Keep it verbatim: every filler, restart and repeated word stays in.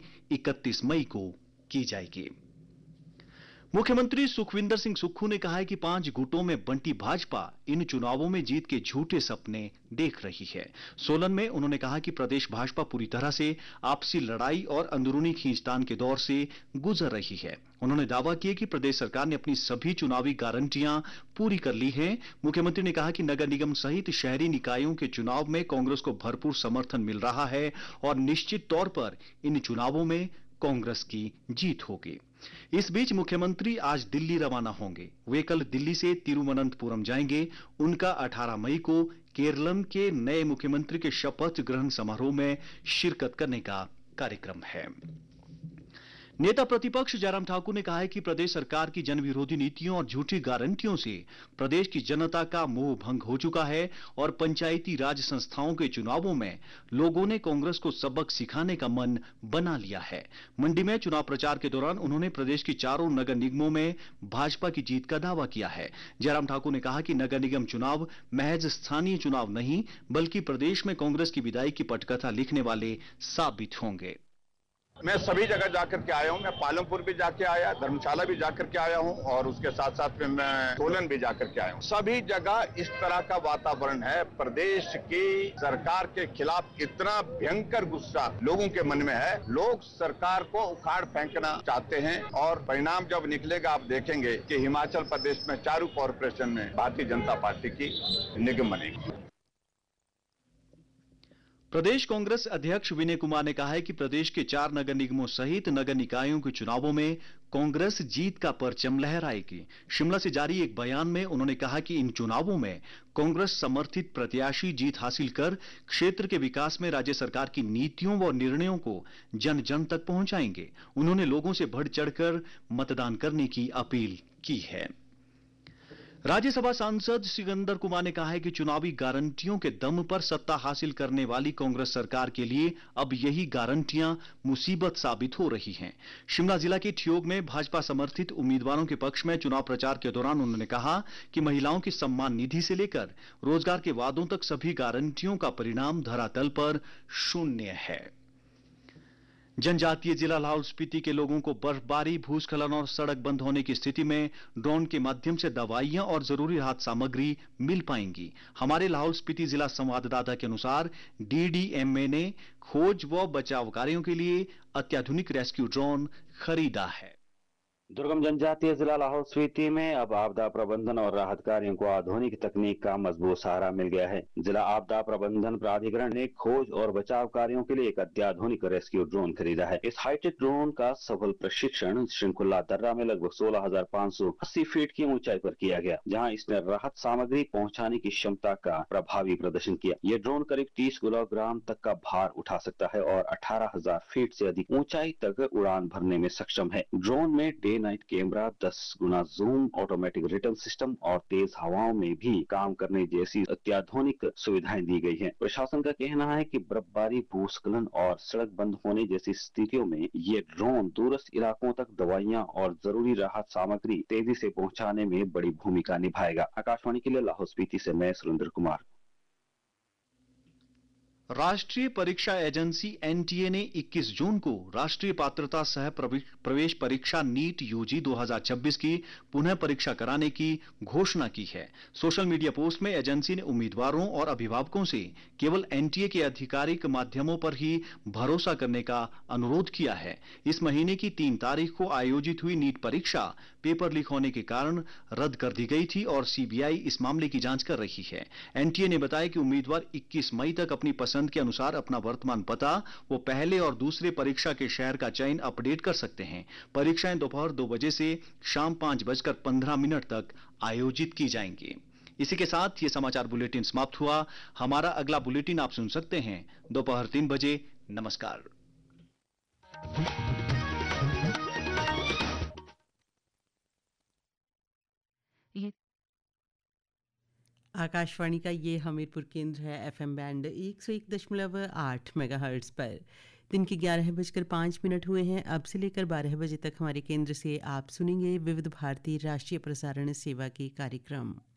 इकतीस मई को की जाएगी। मुख्यमंत्री सुखविंदर सिंह सुक्खू ने कहा है कि पांच गुटों में बंटी भाजपा इन चुनावों में जीत के झूठे सपने देख रही है। सोलन में उन्होंने कहा कि प्रदेश भाजपा पूरी तरह से आपसी लड़ाई और अंदरूनी खींचतान के दौर से गुजर रही है। उन्होंने दावा किया कि प्रदेश सरकार ने अपनी सभी चुनावी गारंटियां पूरी कर ली हैं। मुख्यमंत्री ने कहा कि नगर निगम सहित शहरी निकायों के चुनाव में कांग्रेस को भरपूर समर्थन मिल रहा है और निश्चित तौर पर इन चुनावों में कांग्रेस की जीत होगी। इस बीच मुख्यमंत्री आज दिल्ली रवाना होंगे। वे कल दिल्ली से तिरुवनंतपुरम जाएंगे। उनका अठारह मई को केरलम के नए मुख्यमंत्री के शपथ ग्रहण समारोह में शिरकत करने का कार्यक्रम है। नेता प्रतिपक्ष जयराम ठाकुर ने कहा है कि प्रदेश सरकार की जनविरोधी नीतियों और झूठी गारंटियों से प्रदेश की जनता का मोह भंग हो चुका है और पंचायती राज संस्थाओं के चुनावों में लोगों ने कांग्रेस को सबक सिखाने का मन बना लिया है। मंडी में चुनाव प्रचार के दौरान उन्होंने प्रदेश की चारों नगर निगमों में भाजपा की जीत का दावा किया है। जयराम ठाकुर ने कहा कि नगर निगम चुनाव महज स्थानीय चुनाव नहीं बल्कि प्रदेश में कांग्रेस की विदाई की पटकथा लिखने वाले साबित होंगे। मैं सभी जगह जाकर के आया हूं। मैं पालमपुर भी जाके आया, धर्मशाला भी जाकर के आया हूं और उसके साथ साथ में मैं सोलन भी जाकर के आया हूं। सभी जगह इस तरह का वातावरण है। प्रदेश की सरकार के खिलाफ इतना भयंकर गुस्सा लोगों के मन में है। लोग सरकार को उखाड़ फेंकना चाहते हैं और परिणाम जब निकलेगा आप देखेंगे कि हिमाचल प्रदेश में चारों कॉर्पोरेशन में भारतीय जनता पार्टी की निगम बनेगी। प्रदेश कांग्रेस अध्यक्ष विनय कुमार ने कहा है कि प्रदेश के चार नगर निगमों सहित नगर निकायों के चुनावों में कांग्रेस जीत का परचम लहराएगी। शिमला से जारी एक बयान में उन्होंने कहा कि इन चुनावों में कांग्रेस समर्थित प्रत्याशी जीत हासिल कर क्षेत्र के विकास में राज्य सरकार की नीतियों व निर्णयों को जन जन तक पहुंचाएंगे। उन्होंने लोगों से बढ़ चढ़कर मतदान करने की अपील की है। राज्यसभा सांसद सिकंदर कुमार ने कहा है कि चुनावी गारंटियों के दम पर सत्ता हासिल करने वाली कांग्रेस सरकार के लिए अब यही गारंटियां मुसीबत साबित हो रही हैं। शिमला जिला के ठियोग में भाजपा समर्थित उम्मीदवारों के पक्ष में चुनाव प्रचार के दौरान उन्होंने कहा कि महिलाओं की सम्मान निधि से लेकर रोजगार के वादों तक सभी गारंटियों का परिणाम धरातल पर शून्य है। जनजातीय जिला लाहौल स्पीति के लोगों को बर्फबारी, भूस्खलन और सड़क बंद होने की स्थिति में ड्रोन के माध्यम से दवाइयां और जरूरी राहत सामग्री मिल पाएंगी। हमारे लाहौल स्पीति जिला संवाददाता के अनुसार डीडीएमए ने खोज व बचाव कार्यों के लिए अत्याधुनिक रेस्क्यू ड्रोन खरीदा है। दुर्गम जनजातीय जिला लाहौल स्पीति में अब आपदा प्रबंधन और राहत कार्यों को आधुनिक तकनीक का मजबूत सहारा मिल गया है। जिला आपदा प्रबंधन प्राधिकरण ने खोज और बचाव कार्यों के लिए एक अत्याधुनिक रेस्क्यू ड्रोन खरीदा है। इस हाईटेक ड्रोन का सफल प्रशिक्षण श्रृंखला दर्रा में लगभग सोलह हजार पाँच सौ अस्सी फीट की ऊंचाई पर किया गया, जहां इसने राहत सामग्री पहुंचाने की क्षमता का प्रभावी प्रदर्शन किया। ये ड्रोन करीब तीस किलोग्राम तक का भार उठा सकता है और अठारह हजार फीट से अधिक ऊंचाई तक उड़ान भरने में सक्षम है। ड्रोन में डे नाइट कैमरा, दस गुना जूम, ऑटोमेटिक रिटर्न सिस्टम और तेज हवाओं में भी काम करने जैसी अत्याधुनिक सुविधाएं दी गई हैं। प्रशासन का कहना है कि बर्फबारी, भूस्खलन और सड़क बंद होने जैसी स्थितियों में ये ड्रोन दूरस्थ इलाकों तक दवाइयां और जरूरी राहत सामग्री तेजी से पहुंचाने में बड़ी भूमिका निभाएगा। आकाशवाणी के लिए लाहौल स्पीति से मैं सुरेंद्र कुमार। राष्ट्रीय परीक्षा एजेंसी एनटीए ने इक्कीस जून को राष्ट्रीय पात्रता सह प्रवेश परीक्षा नीट यूजी दो हज़ार छब्बीस की पुनः परीक्षा कराने की घोषणा की है। सोशल मीडिया पोस्ट में एजेंसी ने उम्मीदवारों और अभिभावकों से केवल एनटीए के आधिकारिक माध्यमों पर ही भरोसा करने का अनुरोध किया है। इस महीने की तीन तारीख को आयोजित हुई नीट परीक्षा पेपर लीक होने के कारण रद्द कर दी गई थी और सीबीआई इस मामले की जांच कर रही है। एनटीए ने बताया कि उम्मीदवार इक्कीस मई तक अपनी पसंद के अनुसार अपना वर्तमान पता वो पहले और दूसरे परीक्षा के शहर का चयन अपडेट कर सकते हैं। परीक्षाएं दोपहर दो बजे से शाम पांच बजकर पंद्रह मिनट तक आयोजित की जाएंगी। इसी के साथ ये समाचार बुलेटिन समाप्त हुआ। हमारा अगला बुलेटिन आप सुन सकते हैं दोपहर तीन बजे। नमस्कार। ये आकाशवाणी का ये हमीरपुर केंद्र है। एफएम बैंड एक सौ एक दशमलव आठ मेगाहर्ट्ज पर दिन के ग्यारह बजकर पाँच मिनट हुए हैं। अब से लेकर बारह बजे तक हमारे केंद्र से आप सुनेंगे विविध भारती राष्ट्रीय प्रसारण सेवा के कार्यक्रम।